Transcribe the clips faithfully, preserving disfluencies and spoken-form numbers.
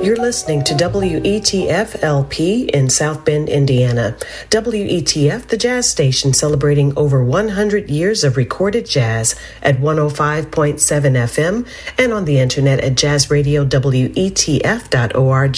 You're listening to W E T F L P in South Bend, Indiana. W E T F, the jazz station celebrating over one hundred years of recorded jazz at one oh five point seven F M and on the internet at jazz radio w e t f dot org.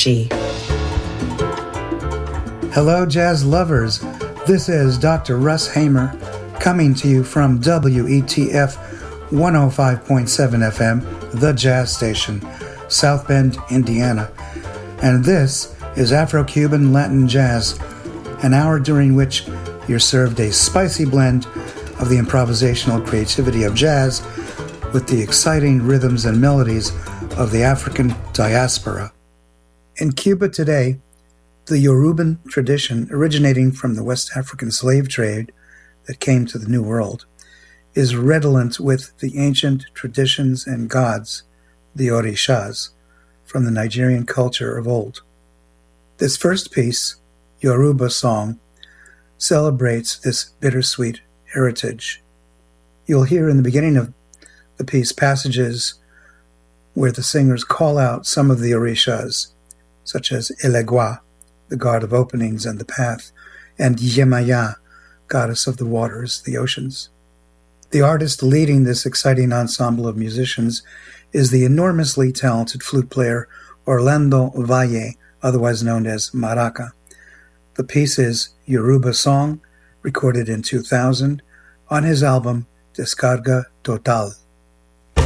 Hello, jazz lovers. This is Doctor Russ Hamer coming to you from W E T F one oh five point seven F M, the jazz station, South Bend, Indiana. And this is Afro-Cuban Latin Jazz, an hour during which you're served a spicy blend of the improvisational creativity of jazz with the exciting rhythms and melodies of the African diaspora. In Cuba today, the Yoruban tradition originating from the West African slave trade that came to the New World is redolent with the ancient traditions and gods, the Orishas, from the Nigerian culture of old. This first piece, Yoruba Song, celebrates this bittersweet heritage. You'll hear in the beginning of the piece passages where the singers call out some of the Orishas, such as Elegua, the god of openings and the path, and Yemaya, goddess of the waters, the oceans. The artist leading this exciting ensemble of musicians is the enormously talented flute player Orlando Valle, otherwise known as Maraca. The piece is Yoruba Song, recorded in two thousand on his album Descarga Total.